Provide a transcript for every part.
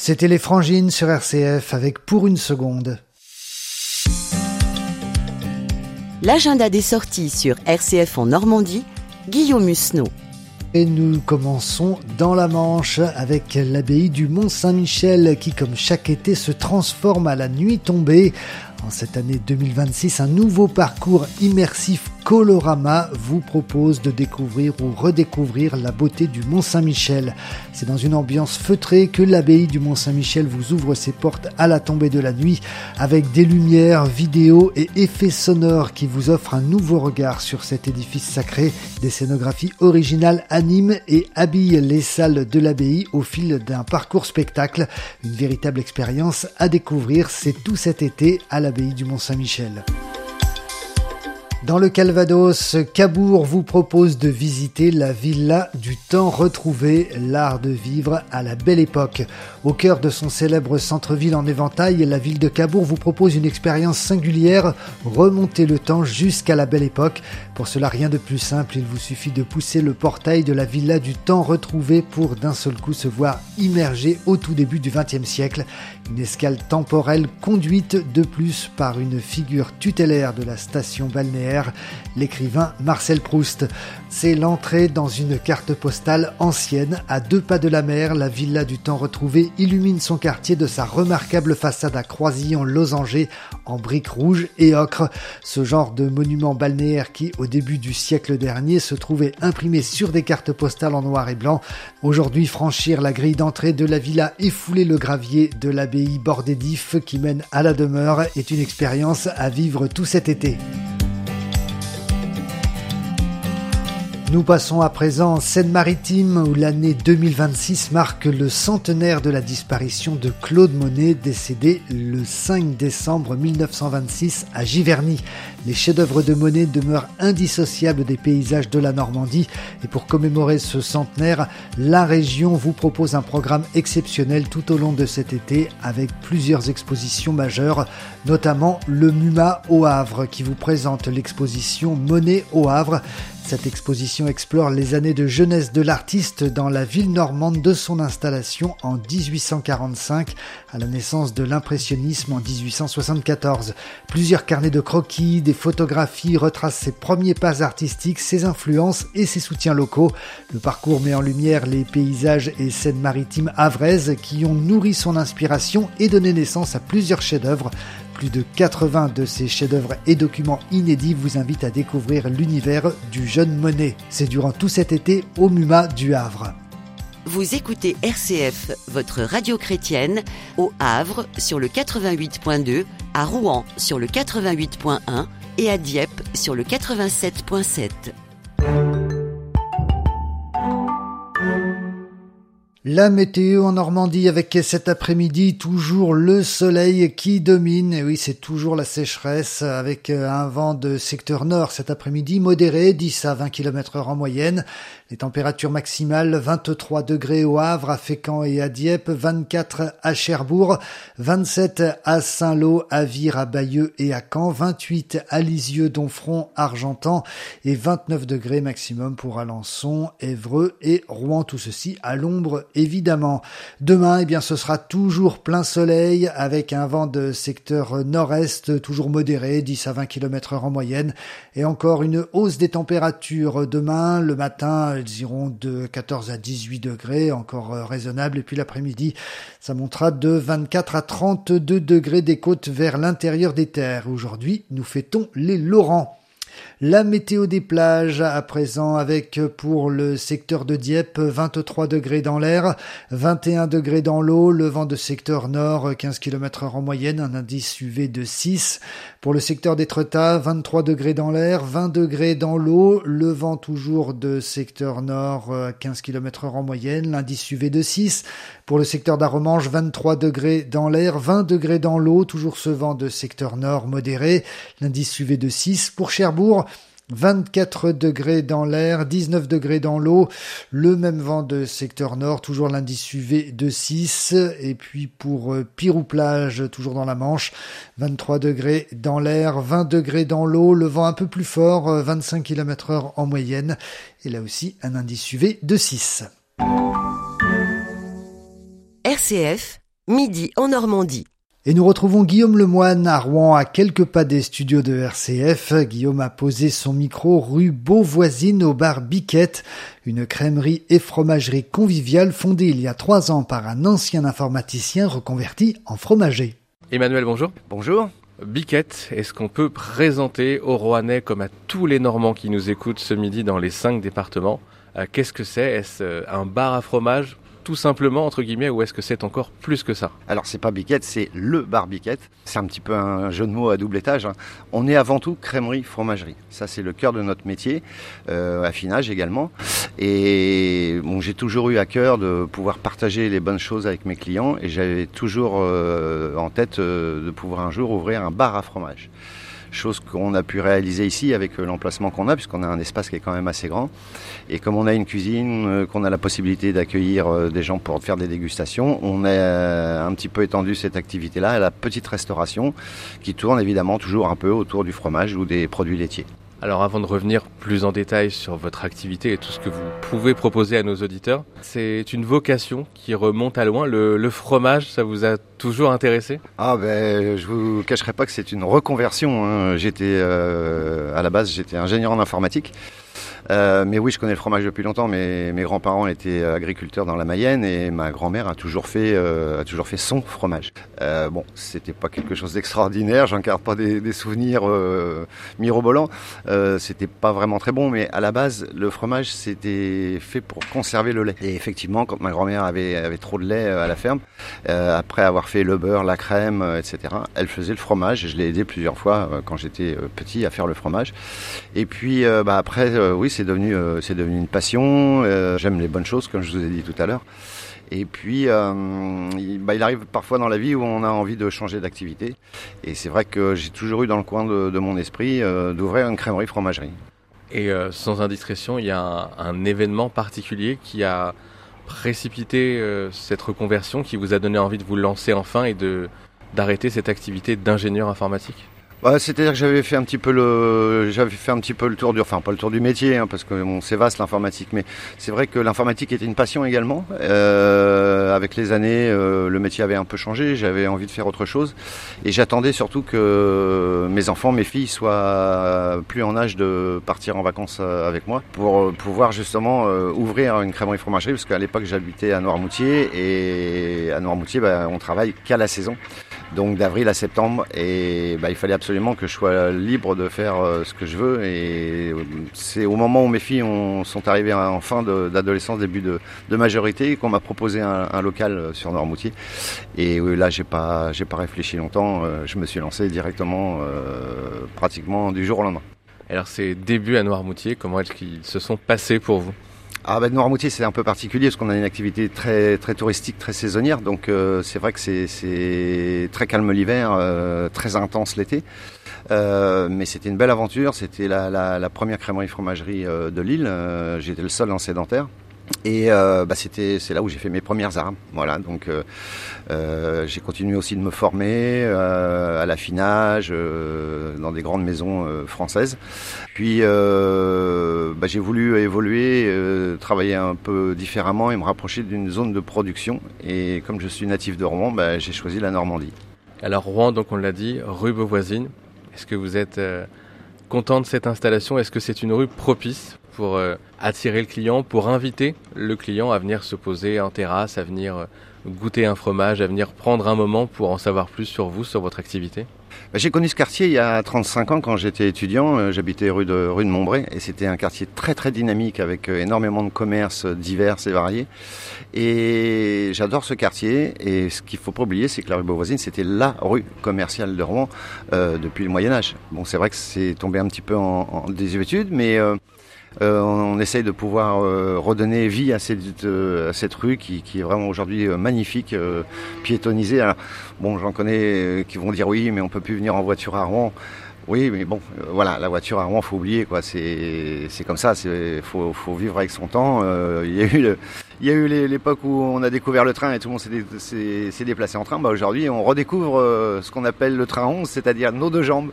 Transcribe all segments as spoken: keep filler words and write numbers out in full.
C'était les Frangines sur R C F avec Pour une seconde. L'agenda des sorties sur R C F en Normandie, Guillaume Husneau. Et nous commençons dans la Manche avec l'abbaye du Mont-Saint-Michel qui, comme chaque été, se transforme à la nuit tombée. En cette année deux mille vingt-six, un nouveau parcours immersif Colorama vous propose de découvrir ou redécouvrir la beauté du Mont-Saint-Michel. C'est dans une ambiance feutrée que l'abbaye du Mont-Saint-Michel vous ouvre ses portes à la tombée de la nuit avec des lumières, vidéos et effets sonores qui vous offrent un nouveau regard sur cet édifice sacré. Des scénographies originales animent et habillent les salles de l'abbaye au fil d'un parcours spectacle. Une véritable expérience à découvrir, c'est tout cet été à l'abbaye du Mont-Saint-Michel. Dans le Calvados, Cabourg vous propose de visiter la villa du temps retrouvé, l'art de vivre à la belle époque. Au cœur de son célèbre centre-ville en éventail, la ville de Cabourg vous propose une expérience singulière, remonter le temps jusqu'à la belle époque. Pour cela, rien de plus simple, il vous suffit de pousser le portail de la villa du temps retrouvé pour d'un seul coup se voir immergé au tout début du vingtième siècle. Une escale temporelle conduite de plus par une figure tutélaire de la station balnéaire, l'écrivain Marcel Proust. C'est l'entrée dans une carte postale ancienne. À deux pas de la mer, la villa du temps retrouvé illumine son quartier de sa remarquable façade à croisillons losangés en briques rouges et ocre. Ce genre de monument balnéaire qui, au début du siècle dernier, se trouvait imprimé sur des cartes postales en noir et blanc. Aujourd'hui, franchir la grille d'entrée de la villa et fouler le gravier de l'abbaye bordée d'ifs qui mène à la demeure est une expérience à vivre tout cet été. Nous passons à présent en Seine-Maritime où l'année deux mille vingt-six marque le centenaire de la disparition de Claude Monet, décédé le cinq décembre mille neuf cent vingt-six à Giverny. Les chefs-d'œuvre de Monet demeurent indissociables des paysages de la Normandie et pour commémorer ce centenaire, la région vous propose un programme exceptionnel tout au long de cet été avec plusieurs expositions majeures, notamment le MUMA au Havre qui vous présente l'exposition Monet au Havre. Cette exposition explore les années de jeunesse de l'artiste dans la ville normande de son installation en dix-huit cent quarante-cinq à la naissance de l'impressionnisme en dix-huit cent soixante-quatorze. Plusieurs carnets de croquis, des photographies retracent ses premiers pas artistiques, ses influences et ses soutiens locaux. Le parcours met en lumière les paysages et scènes maritimes havraises qui ont nourri son inspiration et donné naissance à plusieurs chefs-d'œuvre. Plus de quatre-vingts de ces chefs-d'œuvre et documents inédits vous invitent à découvrir l'univers du jeune Monet. C'est durant tout cet été au MUMA du Havre. Vous écoutez R C F, votre radio chrétienne, au Havre sur le quatre-vingt-huit point deux, à Rouen sur le quatre-vingt-huit point un et à Dieppe sur le quatre-vingt-sept point sept. La météo en Normandie avec cet après-midi toujours le soleil qui domine. Et oui, c'est toujours la sécheresse avec un vent de secteur nord cet après-midi modéré, dix à vingt kilomètres heure en moyenne. Les températures maximales, vingt-trois degrés au Havre, à Fécamp et à Dieppe, vingt-quatre à Cherbourg, vingt-sept à Saint-Lô, à Vire, à Bayeux et à Caen, vingt-huit à Lisieux, Domfront, Argentan et vingt-neuf degrés maximum pour Alençon, Évreux et Rouen. Tout ceci à l'ombre évidemment. Demain, eh bien, ce sera toujours plein soleil avec un vent de secteur nord-est toujours modéré, dix à vingt kilomètres heure en moyenne et encore une hausse des températures. Demain, le matin, elles iront de quatorze à dix-huit degrés, encore raisonnable. Et puis l'après-midi, ça montera de vingt-quatre à trente-deux degrés des côtes vers l'intérieur des terres. Aujourd'hui, nous fêtons les Laurents. La météo des plages à présent avec pour le secteur de Dieppe vingt-trois degrés dans l'air, vingt et un degrés dans l'eau, le vent de secteur nord quinze kilomètres heure en moyenne, un indice U V de six. Pour le secteur d'Étretat, vingt-trois degrés dans l'air, vingt degrés dans l'eau, le vent toujours de secteur nord quinze kilomètres heure en moyenne, l'indice U V de six. Pour le secteur d'Arromanches, vingt-trois degrés dans l'air, vingt degrés dans l'eau, toujours ce vent de secteur nord modéré, l'indice U V de six. Pour Cherbourg, vingt-quatre degrés dans l'air, dix-neuf degrés dans l'eau, le même vent de secteur nord, toujours l'indice U V de six. Et puis pour Pirou-Plage, toujours dans la Manche, vingt-trois degrés dans l'air, vingt degrés dans l'eau, le vent un peu plus fort, vingt-cinq kilomètres heure en moyenne. Et là aussi, un indice U V de six. R C F, midi en Normandie. Et nous retrouvons Guillaume Lemoine à Rouen, à quelques pas des studios de R C F. Guillaume a posé son micro rue Beauvoisine au bar Biquette, une crèmerie et fromagerie conviviale fondée il y a trois ans par un ancien informaticien reconverti en fromager. Emmanuel, bonjour. Bonjour. Biquette, est-ce qu'on peut présenter aux Rouennais comme à tous les Normands qui nous écoutent ce midi dans les cinq départements, euh, qu'est-ce que c'est ? Est-ce un bar à fromage ? Tout simplement, entre guillemets, ou est-ce que c'est encore plus que ça ? Alors, c'est pas Biquette, c'est le bar Biquette. C'est un petit peu un jeu de mots à double étage. Hein. On est avant tout crèmerie, fromagerie. Ça, c'est le cœur de notre métier. Euh, affinage également. Et bon, j'ai toujours eu à cœur de pouvoir partager les bonnes choses avec mes clients. Et j'avais toujours euh, en tête euh, de pouvoir un jour ouvrir un bar à fromage. Chose qu'on a pu réaliser ici avec l'emplacement qu'on a, puisqu'on a un espace qui est quand même assez grand. Et comme on a une cuisine, euh, qu'on a la possibilité d'accueillir euh, des gens pour faire des dégustations, on a euh, un petit peu étendu cette activité-là à la petite restauration qui tourne évidemment toujours un peu autour du fromage ou des produits laitiers. Alors avant de revenir plus en détail sur votre activité et tout ce que vous pouvez proposer à nos auditeurs, c'est une vocation qui remonte à loin. Le, le fromage, ça vous a toujours intéressé ? Ah ben, je vous cacherai pas que c'est une reconversion. Hein. J'étais euh, à la base, j'étais ingénieur en informatique. Euh, mais oui, je connais le fromage depuis longtemps. Mes, mes grands-parents étaient agriculteurs dans la Mayenne et ma grand-mère a toujours fait, euh, a toujours fait son fromage. Euh, bon, c'était pas quelque chose d'extraordinaire. J'en garde pas des, des souvenirs euh, mirobolants. Euh, c'était pas vraiment très bon, mais à la base, le fromage c'était fait pour conserver le lait. Et effectivement, quand ma grand-mère avait, avait trop de lait à la ferme, euh, après avoir fait le beurre, la crème, euh, et cetera, elle faisait le fromage. Et je l'ai aidé plusieurs fois euh, quand j'étais euh, petit à faire le fromage. Et puis, euh, bah après, euh, oui. C'est devenu, euh, c'est devenu une passion. Euh, j'aime les bonnes choses, comme je vous ai dit tout à l'heure. Et puis, euh, il, bah, il arrive parfois dans la vie où on a envie de changer d'activité. Et c'est vrai que j'ai toujours eu dans le coin de, de mon esprit euh, d'ouvrir une crèmerie-fromagerie. Et euh, sans indiscrétion, il y a un, un événement particulier qui a précipité euh, cette reconversion, qui vous a donné envie de vous lancer enfin et de, d'arrêter cette activité d'ingénieur informatique ? Ouais, c'est-à-dire que j'avais fait un petit peu le, j'avais fait un petit peu le tour du, enfin pas le tour du métier, hein, parce que bon, c'est vaste l'informatique, mais c'est vrai que l'informatique était une passion également. Euh, avec les années, euh, le métier avait un peu changé, j'avais envie de faire autre chose, et j'attendais surtout que mes enfants, mes filles, soient plus en âge de partir en vacances avec moi pour pouvoir justement euh, ouvrir une crèmerie fromagerie, parce qu'à l'époque j'habitais à Noirmoutier et à Noirmoutier, bah, on travaille qu'à la saison. Donc d'avril à septembre, et bah, il fallait absolument que je sois libre de faire euh, ce que je veux. Et c'est au moment où mes filles ont, sont arrivées en fin de, d'adolescence, début de, de majorité, qu'on m'a proposé un, un local sur Noirmoutier. Et euh, là, j'ai pas, j'ai pas réfléchi longtemps. Euh, je me suis lancé directement, euh, pratiquement du jour au lendemain. Alors ces débuts à Noirmoutier, comment est-ce qu'ils se sont passés pour vous ? Ah ben Noirmoutier c'est un peu particulier parce qu'on a une activité très très touristique, très saisonnière, donc euh, c'est vrai que c'est c'est très calme l'hiver, euh, très intense l'été. Euh, mais c'était une belle aventure, c'était la, la, la première crèmerie fromagerie euh, de l'île, euh, j'étais le seul en sédentaire. Et euh, bah c'était c'est là où j'ai fait mes premières armes, voilà. Donc euh, euh, j'ai continué aussi de me former euh, à l'affinage euh, dans des grandes maisons euh, françaises. Puis euh, bah, j'ai voulu évoluer, euh, travailler un peu différemment et me rapprocher d'une zone de production. Et comme je suis natif de Rouen, bah, j'ai choisi la Normandie. Alors Rouen, donc on l'a dit, rue Beauvoisine. Est-ce que vous êtes euh, content de cette installation ? Est-ce que c'est une rue propice pour euh, attirer le client, pour inviter le client à venir se poser en terrasse, à venir euh, goûter un fromage, à venir prendre un moment pour en savoir plus sur vous, sur votre activité ? J'ai connu ce quartier il y a trente-cinq ans quand j'étais étudiant. J'habitais rue de, rue de Montbray et c'était un quartier très très dynamique avec énormément de commerces divers et variés. Et j'adore ce quartier. Et ce qu'il ne faut pas oublier, c'est que la rue Beauvoisine, c'était la rue commerciale de Rouen euh, depuis le Moyen-Âge. Bon, c'est vrai que c'est tombé un petit peu en, en désuétude, mais... Euh, Euh, on essaye de pouvoir euh, redonner vie à cette, euh, à cette rue qui, qui est vraiment aujourd'hui euh, magnifique, euh, piétonnisée. Alors, bon, j'en connais euh, qui vont dire oui, mais on peut plus venir en voiture à Rouen. Oui, mais bon, euh, voilà, la voiture à Rouen, faut oublier quoi. C'est, c'est comme ça. C'est, faut, faut vivre avec son temps. Euh, il y a eu, le, il y a eu l'époque où on a découvert le train et tout le monde s'est, dé, s'est, s'est déplacé en train. Bah aujourd'hui, on redécouvre euh, ce qu'on appelle le train onze, c'est-à-dire nos deux jambes.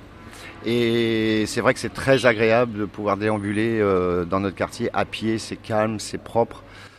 Et c'est vrai que c'est très agréable de pouvoir déambuler euh, dans notre quartier à pied, c'est calme, c'est propre.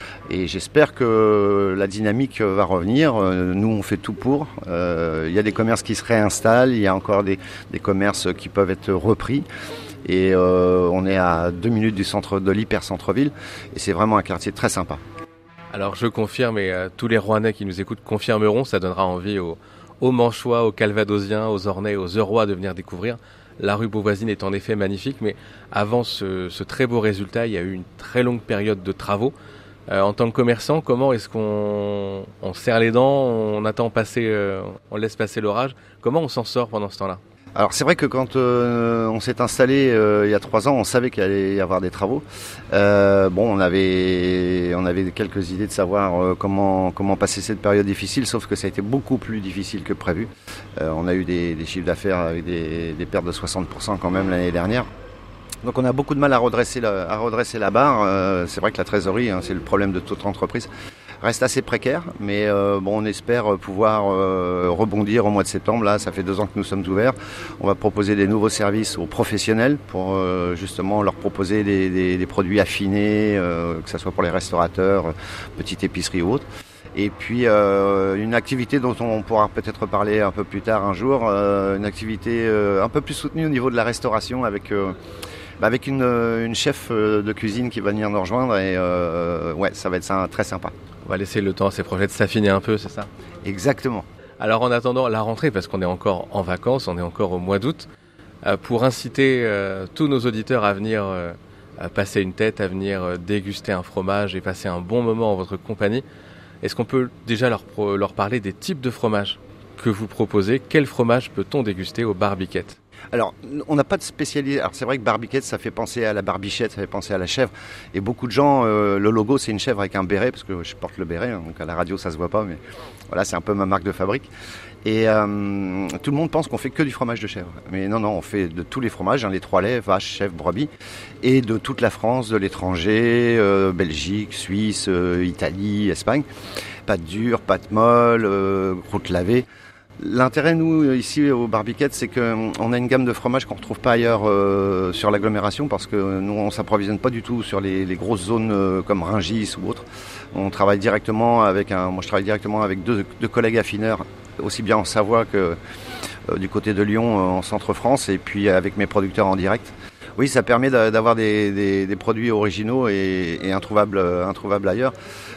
Et j'espère que la dynamique va revenir. Nous, on fait tout pour. Euh, il y a des commerces qui se réinstallent, il y a encore des, des commerces qui peuvent être repris. Et euh, on est à deux minutes du centre de l'hyper-centre-ville. Et c'est vraiment un quartier très sympa. Alors je confirme, et euh, tous les Rouennais qui nous écoutent confirmeront, ça donnera envie aux, aux Manchois, aux Calvadosiens, aux Ornais, aux Eurois de venir découvrir. La rue Beauvoisine est en effet magnifique, mais avant ce, ce très beau résultat, il y a eu une très longue période de travaux. Euh, en tant que commerçant, comment est-ce qu'on on serre les dents, on attend passer, euh, on laisse passer l'orage? Comment on s'en sort pendant ce temps-là? Alors c'est vrai que quand euh, on s'est installé euh, il y a trois ans, on savait qu'il allait y avoir des travaux. Euh, bon, on avait, on avait quelques idées de savoir euh, comment comment passer cette période difficile, sauf que ça a été beaucoup plus difficile que prévu. Euh, on a eu des, des chiffres d'affaires avec des, des pertes de soixante pour cent quand même l'année dernière. Donc on a beaucoup de mal à redresser la, à redresser la barre. Euh, c'est vrai que la trésorerie, hein, c'est le problème de toute entreprise, reste assez précaire, mais euh, bon, on espère pouvoir euh, rebondir au mois de septembre. Là, ça fait deux ans que nous sommes ouverts. On va proposer des nouveaux services aux professionnels pour euh, justement leur proposer des, des, des produits affinés, euh, que ce soit pour les restaurateurs, euh, petite épicerie ou autre. Et puis euh, une activité dont on pourra peut-être parler un peu plus tard un jour, euh, une activité euh, un peu plus soutenue au niveau de la restauration avec... Euh, Bah avec une, une chef de cuisine qui va venir nous rejoindre et euh, ouais, ça va être ça, très sympa. On va laisser le temps à ces projets de s'affiner un peu, c'est ça? Exactement. Alors en attendant la rentrée, parce qu'on est encore en vacances, on est encore au mois d'août, euh, pour inciter euh, tous nos auditeurs à venir euh, à passer une tête, à venir euh, déguster un fromage et passer un bon moment en votre compagnie, est-ce qu'on peut déjà leur, pro- leur parler des types de fromages que vous proposez? Quel fromage peut-on déguster au Barbiquette? Alors, on n'a pas de spécialité. Alors, c'est vrai que Barbiquette, ça fait penser à la barbichette, ça fait penser à la chèvre. Et beaucoup de gens, euh, le logo, c'est une chèvre avec un béret, parce que je porte le béret, hein, donc à la radio, ça se voit pas, mais voilà, c'est un peu ma marque de fabrique. Et euh, tout le monde pense qu'on fait que du fromage de chèvre. Mais non, non, on fait de tous les fromages, hein, les trois laits, vache, chèvre, brebis, et de toute la France, de l'étranger, euh, Belgique, Suisse, euh, Italie, Espagne. Pâte dure, pâte molle, euh, croûte lavée. L'intérêt, nous, ici au Barbiquette, c'est qu'on a une gamme de fromages qu'on ne retrouve pas ailleurs euh, sur l'agglomération, parce que nous, on ne s'approvisionne pas du tout sur les, les grosses zones euh, comme Rungis ou autres. On travaille directement avec un, moi je travaille directement avec deux, deux collègues affineurs, aussi bien en Savoie que euh, du côté de Lyon, euh, en Centre-France, et puis avec mes producteurs en direct. Oui, ça permet d'avoir des, des, des produits originaux et, et introuvables, introuvables ailleurs.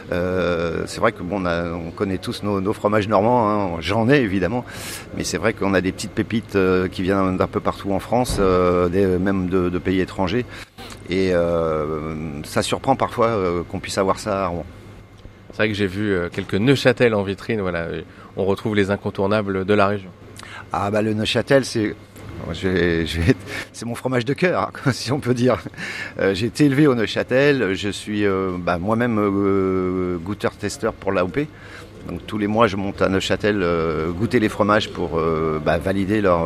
Euh, c'est vrai que bon, on, a, on connaît tous nos, nos fromages normands, hein. J'en ai évidemment, mais c'est vrai qu'on a des petites pépites euh, qui viennent d'un peu partout en France, euh, des, même de, de pays étrangers, et euh, ça surprend parfois euh, qu'on puisse avoir ça à Rouen. C'est vrai que j'ai vu euh, quelques Neuchâtel en vitrine, voilà, on retrouve les incontournables de la région. Ah bah le Neuchâtel, c'est... Je vais, je vais, c'est mon fromage de cœur, si on peut dire. Euh, j'ai été élevé au Neuchâtel, je suis euh, bah, moi-même euh, goûteur-testeur pour l'A O P. Donc tous les mois, je monte à Neuchâtel euh, goûter les fromages pour euh, bah, valider leur,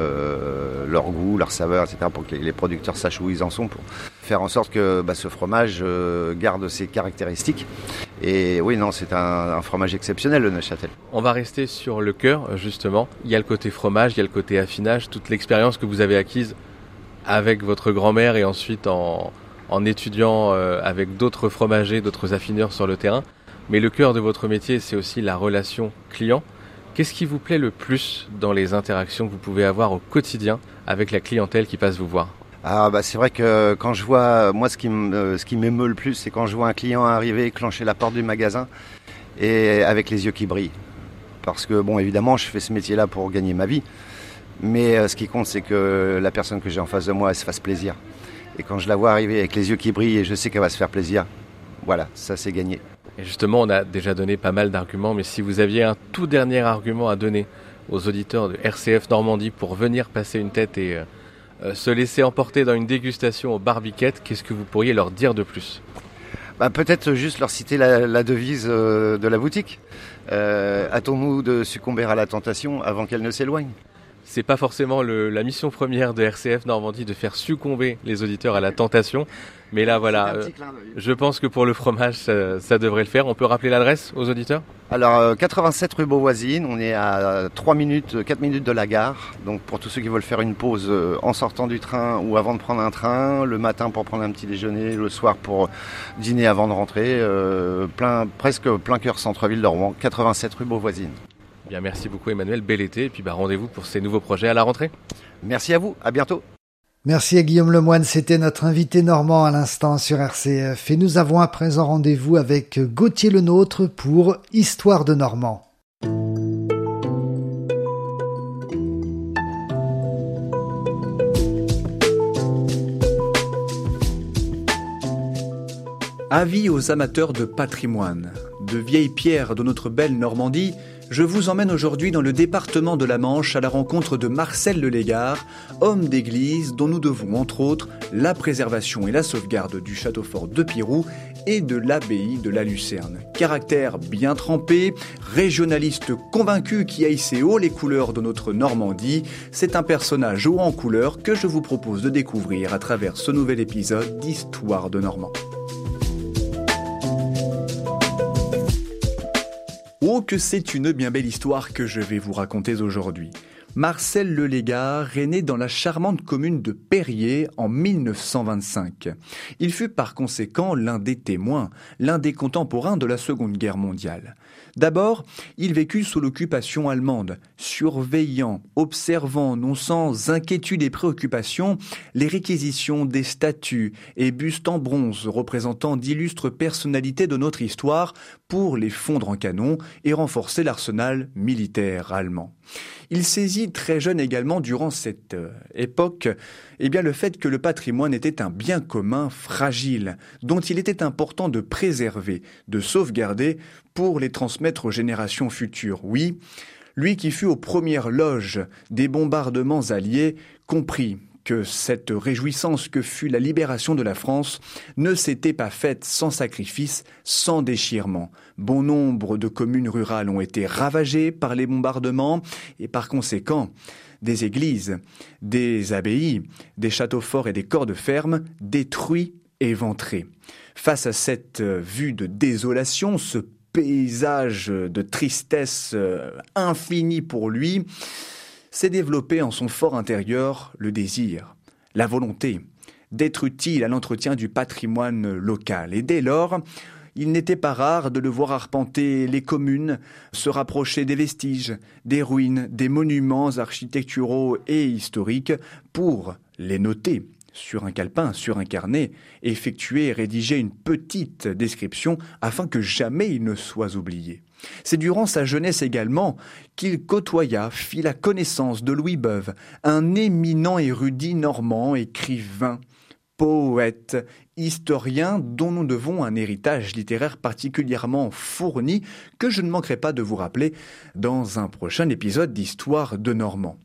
euh, leur goût, leur saveur, et cetera, pour que les, les producteurs sachent où ils en sont, pour faire en sorte que bah, ce fromage euh, garde ses caractéristiques. Et oui, non, c'est un, un fromage exceptionnel, le Neuchâtel. On va rester sur le cœur, justement. Il y a le côté fromage, il y a le côté affinage, toute l'expérience que vous avez acquise avec votre grand-mère et ensuite en, en étudiant euh, avec d'autres fromagers, d'autres affineurs sur le terrain. Mais le cœur de votre métier, c'est aussi la relation client. Qu'est-ce qui vous plaît le plus dans les interactions que vous pouvez avoir au quotidien avec la clientèle qui passe vous voir ? Ah bah c'est vrai que quand je vois, moi ce qui me, ce qui m'émeut le plus, c'est quand je vois un client arriver, clencher la porte du magasin et avec les yeux qui brillent. Parce que bon, évidemment, je fais ce métier-là pour gagner ma vie, mais euh, ce qui compte, c'est que la personne que j'ai en face de moi, elle se fasse plaisir. Et quand je la vois arriver avec les yeux qui brillent et je sais qu'elle va se faire plaisir, voilà, ça c'est gagné. Et justement, on a déjà donné pas mal d'arguments, mais si vous aviez un tout dernier argument à donner aux auditeurs de R C F Normandie pour venir passer une tête et euh, se laisser emporter dans une dégustation au Barbiquette, qu'est-ce que vous pourriez leur dire de plus ? Bah, peut-être juste leur citer la, la devise euh, de la boutique. Euh, hâtons-nous de succomber à la tentation avant qu'elle ne s'éloigne. c'est pas forcément le, la mission première de R C F Normandie de faire succomber les auditeurs à la tentation. Mais là, voilà, euh, je pense que pour le fromage, ça, ça devrait le faire. On peut rappeler l'adresse aux auditeurs ? Alors, euh, quatre-vingt-sept rue Beauvoisine, on est à trois minutes, quatre minutes de la gare. Donc, pour tous ceux qui veulent faire une pause euh, en sortant du train ou avant de prendre un train, le matin pour prendre un petit déjeuner, le soir pour dîner avant de rentrer, euh, plein, presque plein cœur centre-ville de Rouen, quatre-vingt-sept rue Beauvoisine. Bien, merci beaucoup Emmanuel, bel été, et puis bah, rendez-vous pour ces nouveaux projets à la rentrée. Merci à vous, à bientôt. Merci à Guillaume Lemoine, c'était notre invité normand à l'instant sur R C F. Et nous avons à présent rendez-vous avec Gauthier Lenôtre pour Histoire de Normand. Avis aux amateurs de patrimoine, de vieilles pierres de notre belle Normandie, je vous emmène aujourd'hui dans le département de la Manche à la rencontre de Marcel Lelégard, homme d'église dont nous devons entre autres la préservation et la sauvegarde du château fort de Pirou et de l'abbaye de la Lucerne. Caractère bien trempé, régionaliste convaincu qui haïssait haut les couleurs de notre Normandie, c'est un personnage haut en couleurs que je vous propose de découvrir à travers ce nouvel épisode d'Histoire de Normand. Oh, que c'est une bien belle histoire que je vais vous raconter aujourd'hui. Marcel Lelégard est né dans la charmante commune de Périers en mille neuf cent vingt-cinq. Il fut par conséquent l'un des témoins, l'un des contemporains de la Seconde Guerre mondiale. D'abord, il vécut sous l'occupation allemande, surveillant, observant, non sans inquiétude et préoccupation, les réquisitions des statues et bustes en bronze représentant d'illustres personnalités de notre histoire pour les fondre en canon et renforcer l'arsenal militaire allemand. Il saisit très jeune également durant cette euh, époque eh bien, le fait que le patrimoine était un bien commun fragile, dont il était important de préserver, de sauvegarder pour les transmettre aux générations futures. Oui, lui qui fut aux premières loges des bombardements alliés, comprit que cette réjouissance que fut la libération de la France ne s'était pas faite sans sacrifice, sans déchirement. Bon nombre de communes rurales ont été ravagées par les bombardements et par conséquent, des églises, des abbayes, des châteaux forts et des corps de ferme détruits et éventrés. Face à cette vue de désolation, ce paysage de tristesse infinie pour lui, s'est développé en son fort intérieur le désir, la volonté d'être utile à l'entretien du patrimoine local. Et dès lors, il n'était pas rare de le voir arpenter les communes, se rapprocher des vestiges, des ruines, des monuments architecturaux et historiques pour les noter sur un calepin, sur un carnet, effectuer et rédiger une petite description afin que jamais il ne soit oublié. C'est durant sa jeunesse également qu'il côtoya, fit la connaissance de Louis Beuve, un éminent érudit normand, écrivain, poète, historien dont nous devons un héritage littéraire particulièrement fourni que je ne manquerai pas de vous rappeler dans un prochain épisode d'Histoire de Normand.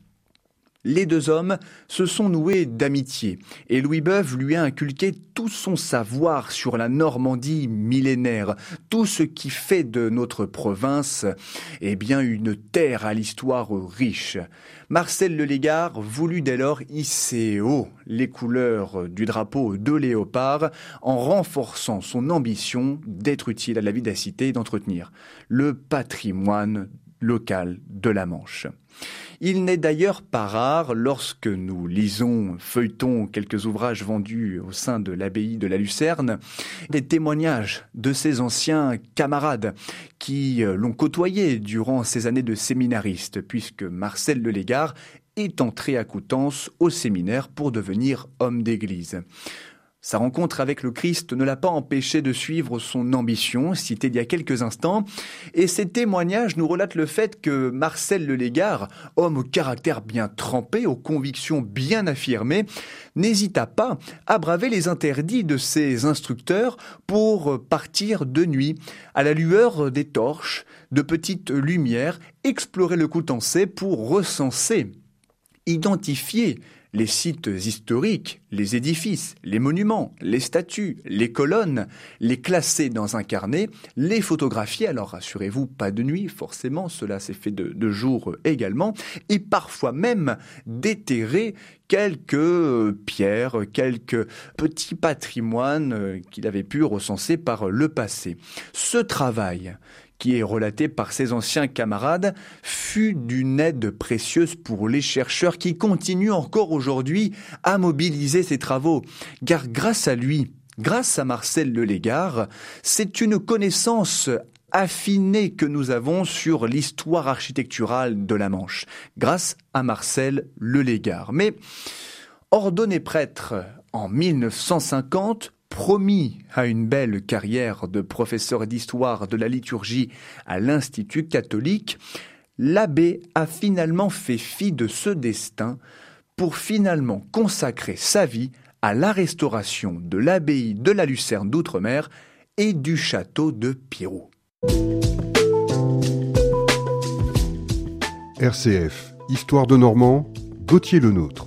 Les deux hommes se sont noués d'amitié et Louis Beuve lui a inculqué tout son savoir sur la Normandie millénaire, tout ce qui fait de notre province eh bien une terre à l'histoire riche. Marcel Lelégard voulut dès lors hisser haut les couleurs du drapeau de léopard en renforçant son ambition d'être utile à la vie de la cité et d'entretenir le patrimoine local de la Manche. Il n'est d'ailleurs pas rare, lorsque nous lisons, feuilletons quelques ouvrages vendus au sein de l'abbaye de la Lucerne, des témoignages de ses anciens camarades qui l'ont côtoyé durant ses années de séminariste, puisque Marcel Lelégard est entré à Coutances au séminaire pour devenir homme d'église. Sa rencontre avec le Christ ne l'a pas empêché de suivre son ambition, citée il y a quelques instants, et ces témoignages nous relatent le fait que Marcel Lelégard, homme au caractère bien trempé, aux convictions bien affirmées, n'hésita pas à braver les interdits de ses instructeurs pour partir de nuit, à la lueur des torches, de petites lumières, explorer le Coutancais pour recenser, identifier les sites historiques, les édifices, les monuments, les statues, les colonnes, les classer dans un carnet, les photographier, alors rassurez-vous, pas de nuit, forcément, cela s'est fait de, de jour également, et parfois même déterrer quelques pierres, quelques petits patrimoines qu'il avait pu recenser par le passé. Ce travail, qui est relaté par ses anciens camarades, fut d'une aide précieuse pour les chercheurs qui continuent encore aujourd'hui à mobiliser ces travaux. Car grâce à lui, grâce à Marcel Lelégard, c'est une connaissance affinée que nous avons sur l'histoire architecturale de la Manche, grâce à Marcel Lelégard. Mais ordonné prêtre en mille neuf cent cinquante, promis à une belle carrière de professeur d'histoire de la liturgie à l'Institut catholique, l'abbé a finalement fait fi de ce destin pour finalement consacrer sa vie à la restauration de l'abbaye de la Lucerne d'Outremer et du château de Pirou. R C F, Histoire de Normand, Gauthier Lenôtre.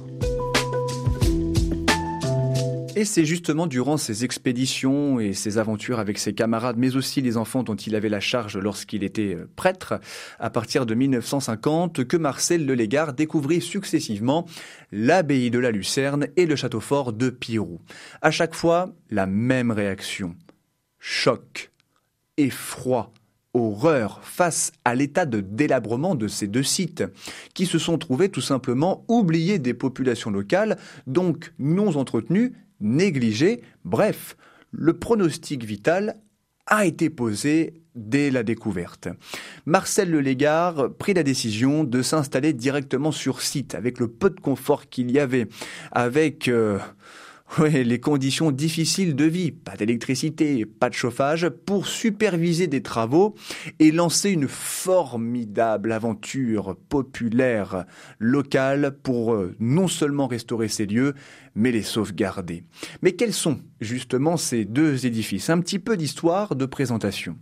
Et c'est justement durant ses expéditions et ses aventures avec ses camarades, mais aussi les enfants dont il avait la charge lorsqu'il était prêtre, à partir de mille neuf cent cinquante, que Marcel Lelégard découvrit successivement l'abbaye de la Lucerne et le château fort de Pirou. À chaque fois, la même réaction. Choc, effroi, horreur face à l'état de délabrement de ces deux sites, qui se sont trouvés tout simplement oubliés des populations locales, donc non entretenus, négligé, bref, le pronostic vital a été posé dès la découverte. Marcel Lelégard prit la décision de s'installer directement sur site, avec le peu de confort qu'il y avait, avec euh, ouais, les conditions difficiles de vie, pas d'électricité, pas de chauffage, pour superviser des travaux et lancer une formidable aventure populaire locale pour euh, non seulement restaurer ces lieux, mais les sauvegarder. Mais quels sont justement ces deux édifices ? Un petit peu d'histoire de présentation.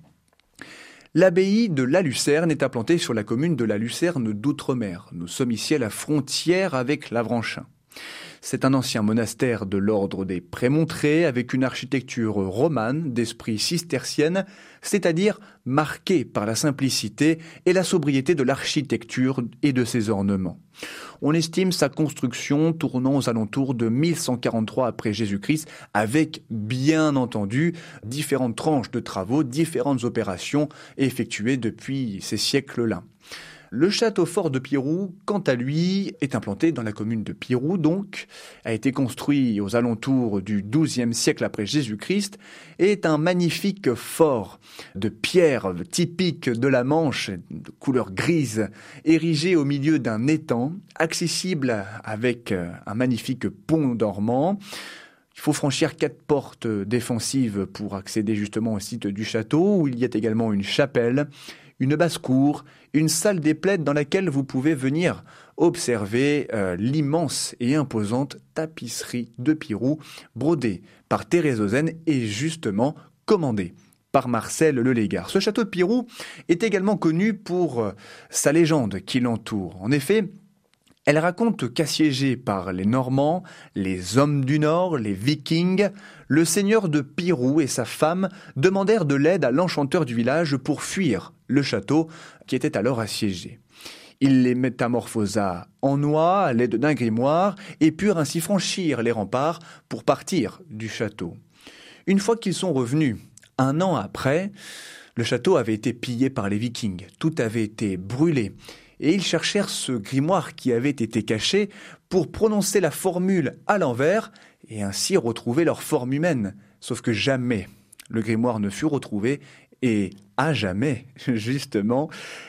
L'abbaye de la Lucerne est implantée sur la commune de la Lucerne d'Outremer. Nous sommes ici à la frontière avec l'Avranchin. C'est un ancien monastère de l'ordre des Prémontrés avec une architecture romane d'esprit cistercienne, c'est-à-dire marquée par la simplicité et la sobriété de l'architecture et de ses ornements. On estime sa construction tournant aux alentours de mille cent quarante-trois après Jésus-Christ, avec bien entendu différentes tranches de travaux, différentes opérations effectuées depuis ces siècles-là. Le château fort de Pirou, quant à lui, est implanté dans la commune de Pirou, donc, a été construit aux alentours du douzième siècle après Jésus-Christ, et est un magnifique fort de pierre typique de la Manche, de couleur grise, érigé au milieu d'un étang, accessible avec un magnifique pont dormant. Il faut franchir quatre portes défensives pour accéder justement au site du château, où il y a également une chapelle, une basse-cour, une salle des plaides dans laquelle vous pouvez venir observer euh, l'immense et imposante tapisserie de Pirou, brodée par Thérèse Ozen et justement commandée par Marcel Lelégard. Ce château de Pirou est également connu pour euh, sa légende qui l'entoure. En effet, elle raconte qu'assiégé par les Normands, les hommes du Nord, les Vikings, le seigneur de Pirou et sa femme demandèrent de l'aide à l'enchanteur du village pour fuir le château qui était alors assiégé. Il les métamorphosa en oies à l'aide d'un grimoire et purent ainsi franchir les remparts pour partir du château. Une fois qu'ils sont revenus, un an après, le château avait été pillé par les Vikings, tout avait été brûlé. Et ils cherchèrent ce grimoire qui avait été caché pour prononcer la formule à l'envers et ainsi retrouver leur forme humaine. Sauf que jamais le grimoire ne fut retrouvé et à jamais, justement,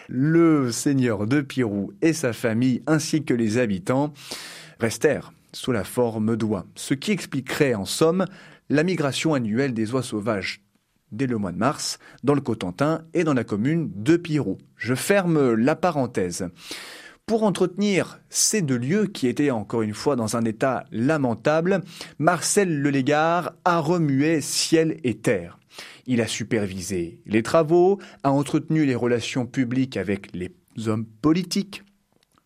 le seigneur de Pirou et sa famille ainsi que les habitants restèrent sous la forme d'oies. Ce qui expliquerait en somme la migration annuelle des oies sauvages dès le mois de mars, dans le Cotentin et dans la commune de Pirou. Je ferme la parenthèse. Pour entretenir ces deux lieux qui étaient encore une fois dans un état lamentable, Marcel Lelégard a remué ciel et terre. Il a supervisé les travaux, a entretenu les relations publiques avec les hommes politiques,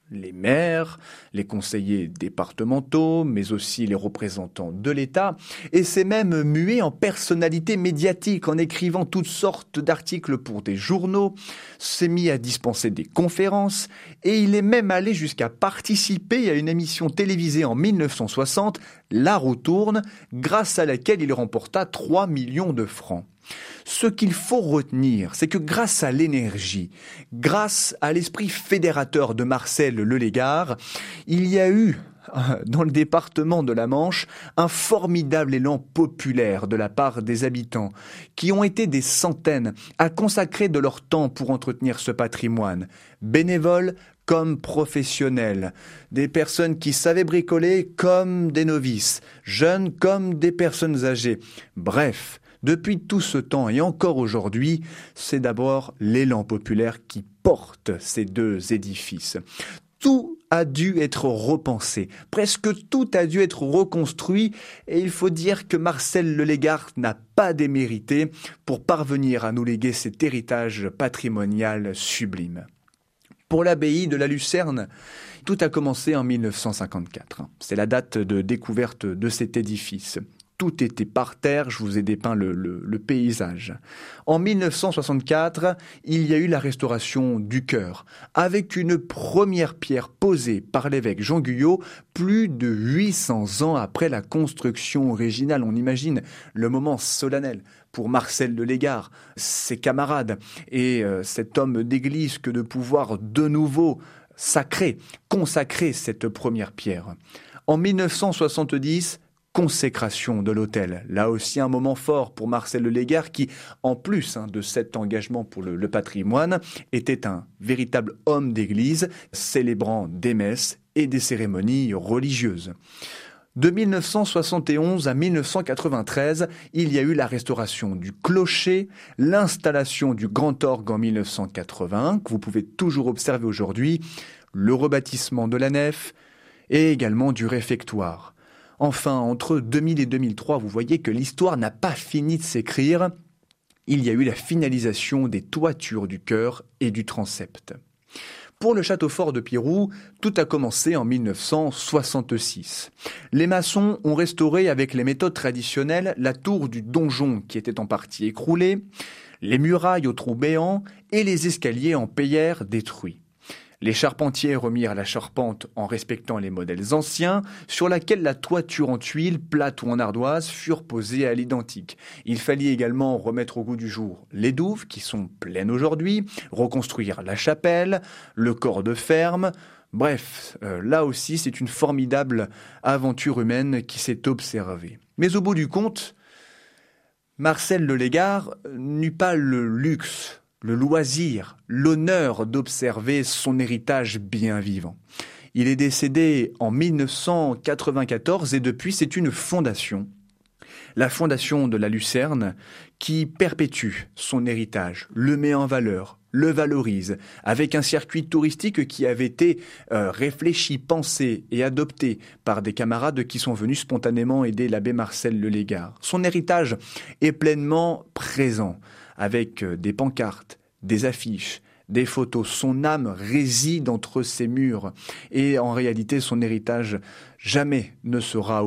les maires, les conseillers départementaux, mais aussi les représentants de l'État, et s'est même mué en personnalité médiatique en écrivant toutes sortes d'articles pour des journaux, s'est mis à dispenser des conférences, et il est même allé jusqu'à participer à une émission télévisée en mille neuf cent soixante, La roue tourne, grâce à laquelle il remporta trois millions de francs. Ce qu'il faut retenir, c'est que grâce à l'énergie, grâce à l'esprit fédérateur de Marcel Lelégard, il y a eu, dans le département de la Manche, un formidable élan populaire de la part des habitants, qui ont été des centaines à consacrer de leur temps pour entretenir ce patrimoine, bénévoles comme professionnels, des personnes qui savaient bricoler comme des novices, jeunes comme des personnes âgées, bref. Depuis tout ce temps et encore aujourd'hui, c'est d'abord l'élan populaire qui porte ces deux édifices. Tout a dû être repensé, presque tout a dû être reconstruit et il faut dire que Marcel Lelégard n'a pas démérité pour parvenir à nous léguer cet héritage patrimonial sublime. Pour l'abbaye de la Lucerne, tout a commencé en mille neuf cent cinquante-quatre. C'est la date de découverte de cet édifice. Tout était par terre, je vous ai dépeint le, le, le paysage. En mille neuf cent soixante-quatre, il y a eu la restauration du chœur, avec une première pierre posée par l'évêque Jean Guyot, plus de huit cents ans après la construction originale. On imagine le moment solennel pour Marcel Lelégard, ses camarades et euh, cet homme d'église que de pouvoir de nouveau sacrer, consacrer cette première pierre. En mille neuf cent soixante-dix, consécration de l'hôtel. Là aussi un moment fort pour Marcel Lelégard qui, en plus hein, de cet engagement pour le, le patrimoine, était un véritable homme d'église, célébrant des messes et des cérémonies religieuses. De mille neuf cent soixante et onze à mille neuf cent quatre-vingt-treize, il y a eu la restauration du clocher, l'installation du grand orgue en mille neuf cent quatre-vingt-un, que vous pouvez toujours observer aujourd'hui, le rebâtissement de la nef et également du réfectoire. Enfin, entre deux mille et deux mille trois, vous voyez que l'histoire n'a pas fini de s'écrire. Il y a eu la finalisation des toitures du chœur et du transept. Pour le château fort de Pirou, tout a commencé en mille neuf cent soixante-six. Les maçons ont restauré avec les méthodes traditionnelles la tour du donjon qui était en partie écroulée, les murailles aux trous béants et les escaliers en pierre détruits. Les charpentiers remirent la charpente en respectant les modèles anciens, sur laquelle la toiture en tuiles, plate ou en ardoise, furent posées à l'identique. Il fallait également remettre au goût du jour les douves, qui sont pleines aujourd'hui, reconstruire la chapelle, le corps de ferme. Bref, euh, là aussi, c'est une formidable aventure humaine qui s'est observée. Mais au bout du compte, Marcel Lelégard n'eut pas le luxe, le loisir, l'honneur d'observer son héritage bien vivant. Il est décédé en mille neuf cent quatre-vingt-quatorze et depuis c'est une fondation, la fondation de la Lucerne, qui perpétue son héritage, le met en valeur, le valorise, avec un circuit touristique qui avait été euh, réfléchi, pensé et adopté par des camarades qui sont venus spontanément aider l'abbé Marcel Lelégard. Son héritage est pleinement présent, avec des pancartes, des affiches, des photos. Son âme réside entre ces murs et en réalité son héritage jamais ne sera